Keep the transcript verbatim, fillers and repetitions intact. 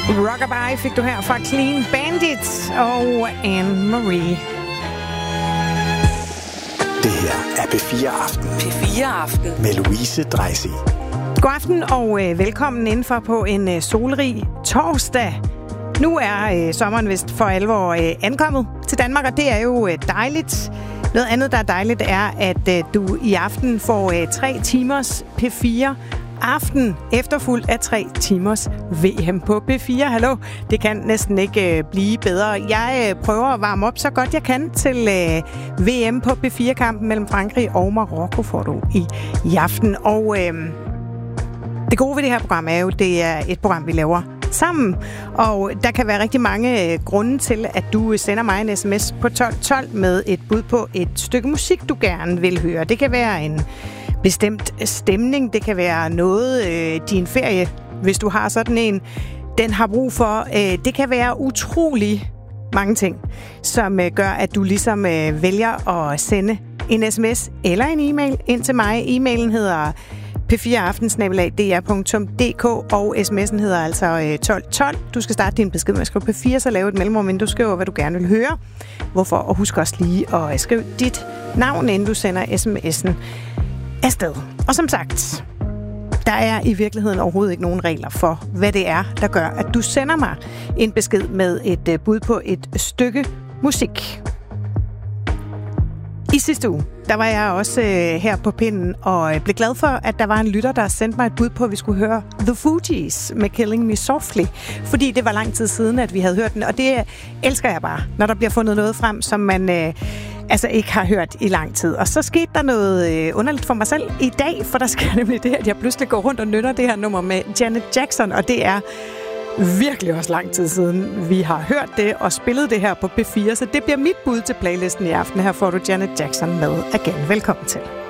Rockabye fik du her fra Clean Bandit og Anne-Marie. Det her er P fire Aften. P fire Aften. Med Louise Dreisig. God aften og øh, velkommen indenfor på en øh, solrig torsdag. Nu er øh, sommeren vist for alvor øh, ankommet til Danmark, og det er jo øh, dejligt. Noget andet, der er dejligt, er, at øh, du i aften får øh, tre timers P fire Aften, efterfulgt af tre timers V M på P fire. Hallo, det kan næsten ikke øh, blive bedre. Jeg øh, prøver at varme op så godt jeg kan til øh, V M på P fire-kampen mellem Frankrig og Marokko, får du i, i aften. Og øh, det gode ved det her program er jo, det er et program, vi laver sammen. Og der kan være rigtig mange øh, grunde til, at du sender mig en sms på tolv tolv med et bud på et stykke musik, du gerne vil høre. Det kan være en bestemt stemning, det kan være noget, øh, din ferie, hvis du har sådan en, den har brug for. Øh, det kan være utrolig mange ting, som øh, gør, at du ligesom øh, vælger at sende en sms eller en e-mail ind til mig. E-mailen hedder p fire aften snabel-a d r punktum d k, og sms'en hedder altså tolv tolv. Du skal starte din besked med at skrive P fire, så lave et mellemrum, inden du skriver, hvad du gerne vil høre. Hvorfor? Og husk også lige at skrive dit navn, inden du sender sms'en afsted. Og som sagt, der er i virkeligheden overhovedet ikke nogen regler for, hvad det er, der gør, at du sender mig en besked med et bud på et stykke musik. I sidste uge, der var jeg også øh, her på pinden og blev glad for, at der var en lytter, der sendte mig et bud på, at vi skulle høre The Fugees med Killing Me Softly. Fordi det var lang tid siden, at vi havde hørt den, og det elsker jeg bare, når der bliver fundet noget frem, som man øh, altså ikke har hørt i lang tid. Og så skete der noget øh, underligt for mig selv i dag, for der sker nemlig det, at jeg pludselig går rundt og nytter det her nummer med Janet Jackson, og det er virkelig også lang tid siden, vi har hørt det og spillet det her på P fire, så det bliver mit bud til playlisten i aften. Her får du Janet Jackson med again. Velkommen til.